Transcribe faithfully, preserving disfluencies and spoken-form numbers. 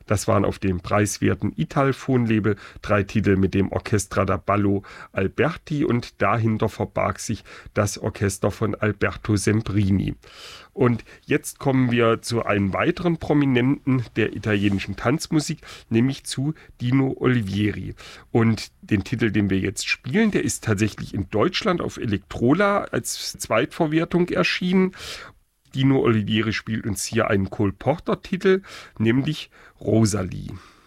Das waren auf dem preiswerten Italfon-Label drei Titel mit dem Orchestra da Ballo Alberti und dahinter verbarg sich das Orchester von Alberto Sembrini. Und jetzt kommen wir zu einem weiteren Prominenten der italienischen Tanzmusik, nämlich zu Dino Olivieri. Und den Titel, den wir jetzt spielen, der ist tatsächlich in Deutschland auf Elektrola als Zweitverwertung erschienen. Dino Olivieri spielt uns hier einen Cole Porter-Titel, nämlich Rosalie.